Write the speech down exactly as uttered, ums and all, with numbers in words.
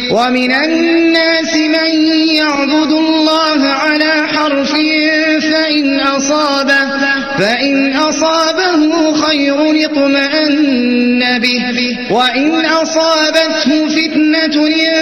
ومن الناس من يعبد الله على حرف فإن أصابه, فإن أصابه خير اطمأن به وإن أصابته فتنة